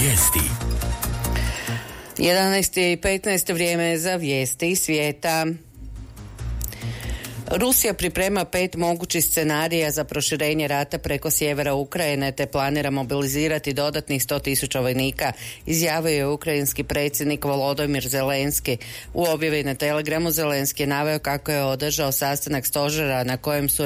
Vijesti. 11:15 vrijeme je za vijesti svijeta. Rusija priprema 5 mogućih scenarija za proširenje rata preko sjevera Ukrajine te planira mobilizirati dodatnih 100.000 vojnika, izjavio je ukrajinski predsjednik Volodymyr Zelenski. U objavi na Telegramu Zelenski je naveo kako je održao sastanak stožera na kojem su